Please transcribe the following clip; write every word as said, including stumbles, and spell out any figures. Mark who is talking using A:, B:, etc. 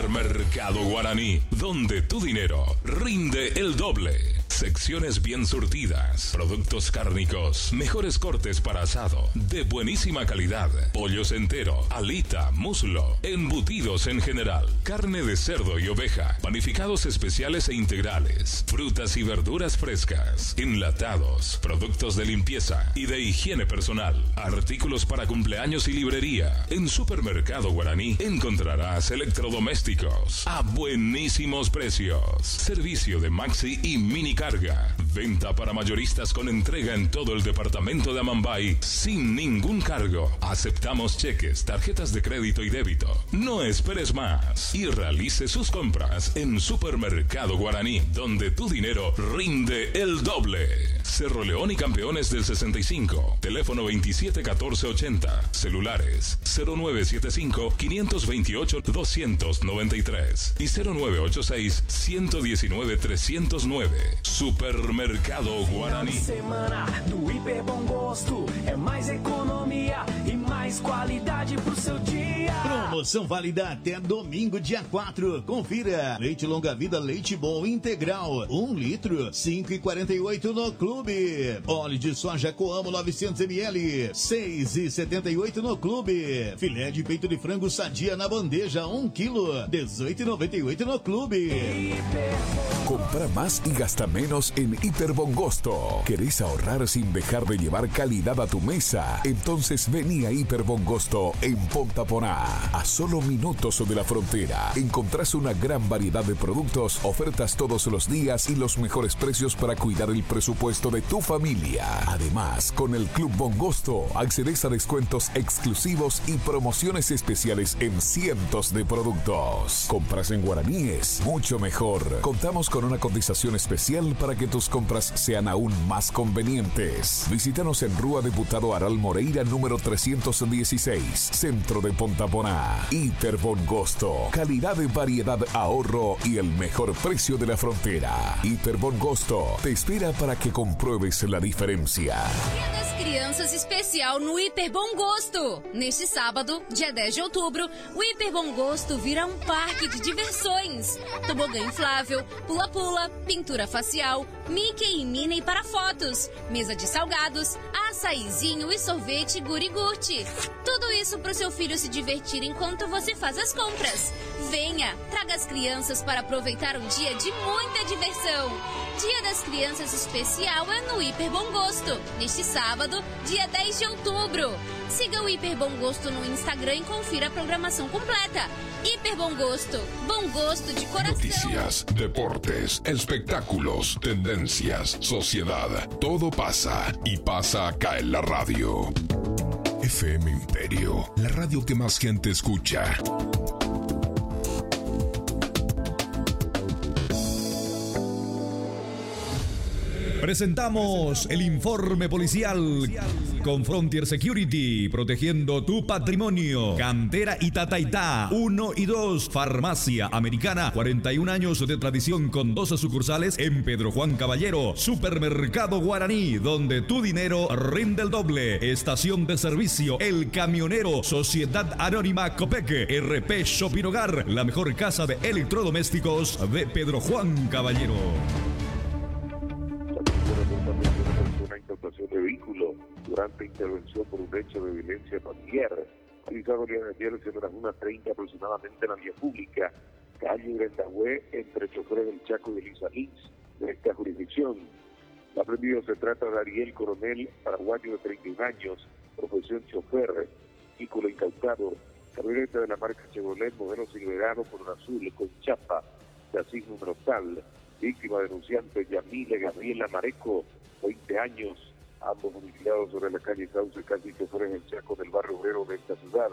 A: Supermercado Guaraní, donde tu dinero rinde el doble. Secciones bien surtidas, productos cárnicos, mejores cortes para asado, de buenísima calidad, pollos entero, alita, muslo, embutidos en general, carne de cerdo y oveja, panificados especiales e integrales, frutas y verduras frescas, enlatados, productos de limpieza y de higiene personal, artículos para cumpleaños y librería. En Supermercado Guaraní encontrarás electrodomésticos a buenísimos precios, servicio de maxi y mini carga, venta para mayoristas con entrega en todo el departamento de Amambay sin ningún cargo. Aceptamos cheques, tarjetas de crédito y débito. No esperes más y realice sus compras en Supermercado Guaraní, donde tu dinero rinde el doble. Cerro León y Campeones del sesenta y cinco, teléfono veintisiete catorce ochenta, celulares cero nueve siete cinco, cinco dos ocho, dos nueve tres y cero nueve ocho seis, uno uno nueve, tres cero nueve. Supermercado Guaraní.
B: Semana do Hiper Bom Gosto é mais economia e mais qualidade pro seu dia.
C: Promoção válida até domingo, dia quatro. Confira. Leite longa vida, leite bom integral, um litro, cinco e quarenta e oito no clube. Óleo de soja Coamo novecentos mililitros, seis e setenta e oito no clube. Filé de peito de frango Sadia na bandeja, um quilo, dezoito e noventa e oito no clube.
D: Compra más y gasta menos en Hiper Bongosto. ¿Querés ahorrar sin dejar de llevar calidad a tu mesa? Entonces vení a Hiper Bongosto en Ponta Poná. A solo minutos de la frontera encontrás una gran variedad de productos, ofertas todos los días y los mejores precios para cuidar el presupuesto de tu familia. Además, con el Club Bongosto accedes a descuentos exclusivos y promociones especiales en cientos de productos. Compras en guaraníes, mucho mejor. Contamos con una cotización especial para que tus compras sean aún más convenientes. Visítanos en Rúa Diputado Aral Moreira número trescientos dieciséis, centro de Ponta Poná. Hiper Bongosto, calidad, variedad, ahorro y el mejor precio de la frontera. Hiper Bongosto te espera para que compruebes la diferencia.
E: Dia das Crianças especial no Hiper Bom Gosto. Neste sábado, dia dez de outubro, o Hiper Bom Gosto vira um parque de diversões. Tobogã inflável, pula-pula, pintura facial, Mickey e Minnie para fotos, mesa de salgados, açaizinho e sorvete guri-gurte. Tudo isso para o seu filho se divertir enquanto você faz as compras. Venha, traga as crianças para aproveitar um dia de muita diversão. Dia das Crianças especial é no Hiper Bom Gosto, neste sábado, dia dez de outubro. Siga o Hiper Bom Gosto no Instagram e confira a programação completa. Hiper Bom Gosto, bom gosto de coração.
A: Noticias, deportes, espectáculos, tendencias, sociedad. Todo pasa y pasa acá en la radio. F M Imperio, la radio que más gente escucha.
F: Presentamos el informe policial con Frontier Security, protegiendo tu patrimonio. Cantera Itataitá, uno y dos, Farmacia Americana, cuarenta y un años de tradición con doce sucursales en Pedro Juan Caballero. Supermercado Guaraní, donde tu dinero rinde el doble. Estación de servicio El Camionero, Sociedad Anónima Copeque, R P Shopping Hogar, la mejor casa de electrodomésticos de Pedro Juan Caballero.
G: De vehículo durante intervención por un hecho de violencia familiar realizado el día de ayer sobre las una treinta aproximadamente en la vía pública, calle Grendagüe, entre choferes del Chaco y el Isalís de esta jurisdicción. El aprendido se trata de Ariel Coronel, paraguayo de treinta y un años, profesión chofer, vehículo incautado, camioneta de la marca Chevrolet, modelo Silverado por un azul con chapa, chasis número tal, víctima denunciante Yamile Gabriela Mareco, veinte años, ambos domiciliados sobre la calle Sauce, casi choferes del Chaco del barrio obrero de esta ciudad.